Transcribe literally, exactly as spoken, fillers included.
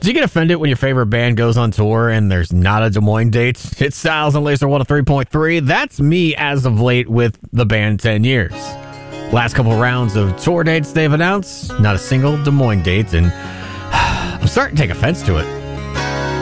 Do you get offended when your favorite band goes on tour and there's not a Des Moines date? It's Styles and Laser one oh three point three. That's me as of late with the band ten years. Last couple rounds of tour dates they've announced, not a single Des Moines date, and I'm starting to take offense to it.